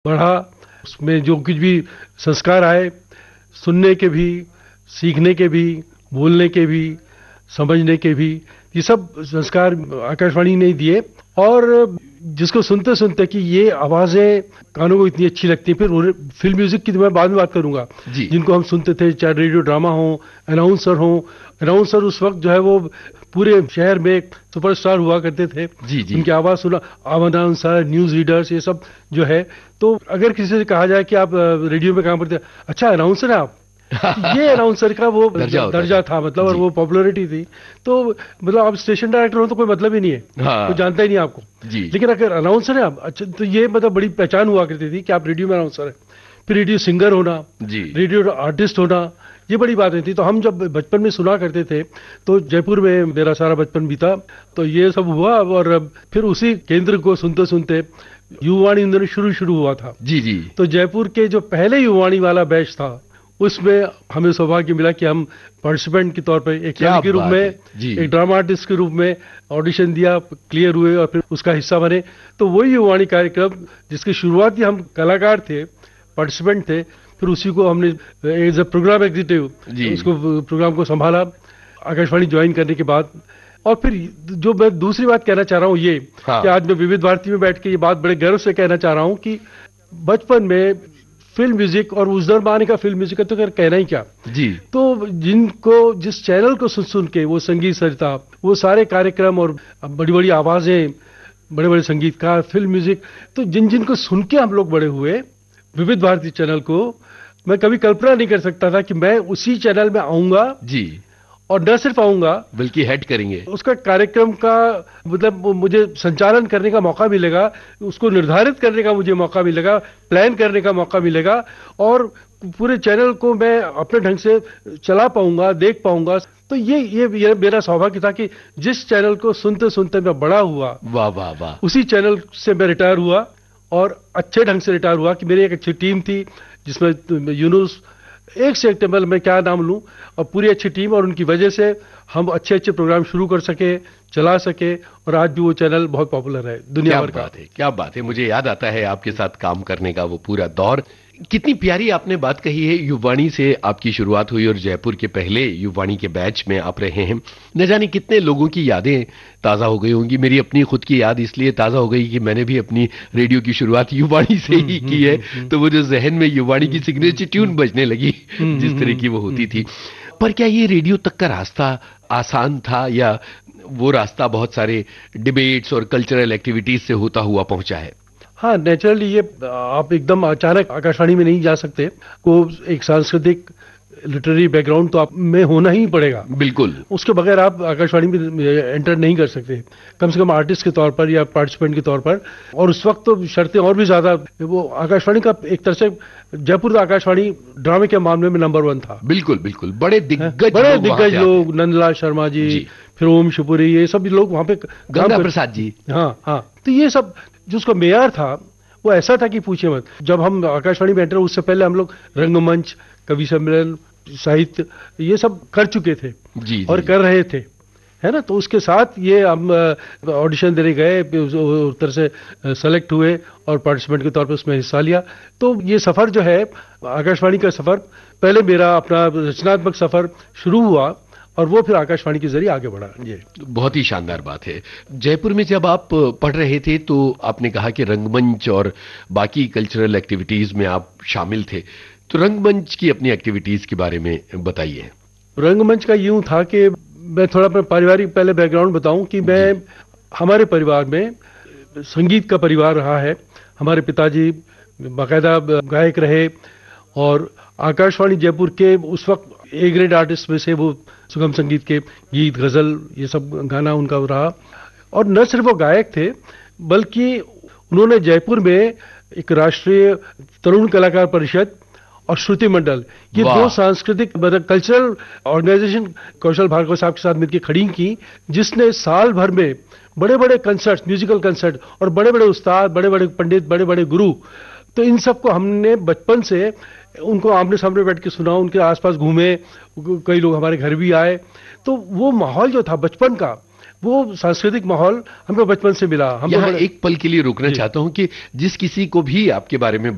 बढ़ा, उसमें जो कुछ भी संस्कार आए, सुनने के भी, सीखने के भी, बोलने के भी, समझने के भी, ये सब संस्कार आकाशवाणी ने दिए। और जिसको सुनते सुनते कि ये आवाज़ें कानों को इतनी अच्छी लगती हैं, फिर फिल्म म्यूजिक की तो मैं बाद में बात करूंगा, जी। जिनको हम सुनते थे, चाहे रेडियो ड्रामा हो, अनाउंसर उस वक्त जो है वो पूरे शहर में एक सुपरस्टार हुआ करते थे। जी जी। उनकी आवाज़ सुना, अनाउंसर, न्यूज़ रीडर्स, ये सब जो है। तो अगर किसी से कहा जाए कि आप रेडियो में काम करते हैं, अच्छा अनाउंसर है आप, ये अनाउंसर का वो दर्जा था, मतलब, और जी। वो पॉपुलैरिटी थी। तो मतलब आप स्टेशन डायरेक्टर हो तो कोई मतलब ही नहीं है, हाँ। कोई जानता ही नहीं आपको। जी। लेकिन अगर अनाउंसर है आप, अच्छा, तो ये मतलब बड़ी पहचान हुआ करती थी कि आप रेडियो में अनाउंसर है। फिर रेडियो सिंगर होना, जी। रेडियो आर्टिस्ट होना, ये बड़ी बातें थी। तो हम जब बचपन में सुना करते थे, तो जयपुर में मेरा सारा बचपन बीता, तो ये सब हुआ। और फिर उसी केंद्र को सुनते सुनते युवावाणी इन दिनों शुरू हुआ था। जी जी। तो जयपुर के जो पहले युवावाणी वाला बैच था, उसमें हमें सौभाग्य मिला कि हम पार्टिसिपेंट के तौर पर एक कवि के रूप में, एक ड्रामा आर्टिस्ट के रूप में ऑडिशन दिया, क्लियर हुए और फिर उसका हिस्सा बने। तो वही युवावाणी कार्यक्रम जिसकी शुरुआती हम कलाकार थे, पार्टिसिपेंट थे, फिर उसी को हमने एज ए प्रोग्राम एग्जीक्यूटिव उसको प्रोग्राम को संभाला आकाशवाणी ज्वाइन करने के बाद। और फिर जो मैं दूसरी बात कहना चाह रहा हूँ ये, कि आज मैं विविध भारती में बैठ के ये बात बड़े गर्व से कहना चाह रहा हूँ कि बचपन में फिल्म म्यूजिक, और उस जमाने का फिल्म म्यूजिक का तो कहना ही क्या जी। तो जिनको जिस चैनल को सुन सुन के वो संगीत सरिता, वो सारे कार्यक्रम और बड़ी बड़ी आवाजें, बड़े बड़े संगीतकार, फिल्म म्यूजिक, तो जिन जिन को सुन के हम लोग बड़े हुए, विविध भारती चैनल को, मैं कभी कल्पना नहीं कर सकता था कि मैं उसी चैनल में आऊंगा जी, और न सिर्फ आऊंगा बल्कि हेड करेंगे उसका कार्यक्रम का, मतलब मुझे संचालन करने का मौका मिलेगा, उसको निर्धारित करने का मुझे मौका मिलेगा, प्लान करने का मौका मिलेगा, और पूरे चैनल को मैं अपने ढंग से चला पाऊंगा, देख पाऊंगा। तो ये मेरा सौभाग्य था कि जिस चैनल को सुनते सुनते मैं बड़ा हुआ, वाह वाह वाह, उसी चैनल से मैं रिटायर हुआ, और अच्छे ढंग से रिटायर हुआ कि मेरी एक अच्छी टीम थी, जिसमें यूनुस, एक से एक टेबल में क्या नाम लूं, और पूरी अच्छी टीम, और उनकी वजह से हम अच्छे अच्छे प्रोग्राम शुरू कर सके, चला सके, और आज भी वो चैनल बहुत पॉपुलर है दुनिया भर का। क्या बात है। मुझे याद आता है आपके साथ काम करने का वो पूरा दौर। कितनी प्यारी आपने बात कही है। युवावाणी से आपकी शुरुआत हुई और जयपुर के पहले युवावाणी के बैच में आप रहे हैं। न जाने कितने लोगों की यादें ताज़ा हो गई होंगी। मेरी अपनी खुद की याद इसलिए ताज़ा हो गई कि मैंने भी अपनी रेडियो की शुरुआत युवावाणी से ही की है। तो वो जो जहन में युवावाणी की सिग्नेचर ट्यून बजने लगी, जिस तरह की वो होती थी। पर क्या ये रेडियो तक का रास्ता आसान था, या वो रास्ता बहुत सारे डिबेट्स और कल्चरल एक्टिविटीज से होता हुआ पहुंचा है? हाँ, नेचुरली ये आप एकदम अचानक आकाशवाणी में नहीं जा सकते। को एक सांस्कृतिक लिटरेरी बैकग्राउंड तो आप में होना ही पड़ेगा, बिल्कुल। उसके बगैर आप आकाशवाणी में एंटर नहीं कर सकते, कम से कम आर्टिस्ट के तौर पर या पार्टिसिपेंट के तौर पर। और उस वक्त तो शर्तें और भी ज्यादा, वो आकाशवाणी का एक तरह से, जयपुर आकाशवाणी ड्रामे के मामले में नंबर 1 था। बिल्कुल बिल्कुल, बड़े दिग्गज लोग, नंदलाल शर्मा जी, फिर ओम शिवपुरी, ये सब लोग वहां पे, गंगा प्रसाद जी, हाँ, तो ये सब जो उसका मेयर था वो ऐसा था कि पूछे मत। जब हम आकाशवाणी में एंटर, उससे पहले हम लोग रंगमंच, कवि सम्मेलन, साहित्य, ये सब कर चुके थे जी, और कर रहे थे, है ना। तो उसके साथ ये हम ऑडिशन देने गए, उधर से सेलेक्ट हुए और पार्टिसिपेंट के तौर पर उसमें हिस्सा लिया। तो ये सफर जो है आकाशवाणी का सफर, पहले मेरा अपना रचनात्मक सफर शुरू हुआ, और वो फिर आकाशवाणी के जरिए आगे बढ़ा। ये बहुत ही शानदार बात है। जयपुर में जब आप पढ़ रहे थे तो आपने कहा कि रंगमंच और बाकी कल्चरल एक्टिविटीज में आप शामिल थे। तो रंगमंच की अपनी एक्टिविटीज के बारे में बताइए। रंगमंच का यूं था कि मैं थोड़ा अपना पारिवारिक पहले बैकग्राउंड बताऊं कि मैं, हमारे परिवार में संगीत का परिवार रहा है। हमारे पिताजी बाकायदा गायक रहे, और आकाशवाणी जयपुर के उस वक्त ए ग्रेड आर्टिस्ट में से वो सुगम संगीत के गीत, गजल, ये सब गाना उनका रहा। और न सिर्फ वो गायक थे, बल्कि उन्होंने जयपुर में एक राष्ट्रीय तरुण कलाकार परिषद और श्रुति मंडल, ये दो सांस्कृतिक कल्चरल ऑर्गेनाइजेशन कौशल भार्गव साहब के साथ मिलकर खड़ी की, जिसने साल भर में बड़े बड़े कंसर्ट, म्यूजिकल कंसर्ट, और बड़े बड़े उस्ताद, बड़े बड़े पंडित, बड़े बड़े गुरु, तो इन सबको हमने बचपन से उनको आमने सामने बैठ के सुना, उनके आसपास घूमे, कई लोग हमारे घर भी आए। तो वो माहौल जो था बचपन का, वो सांस्कृतिक माहौल हमें बचपन से मिला। हम यहाँ एक पल के लिए रुकना चाहता हूँ कि जिस किसी को भी आपके बारे में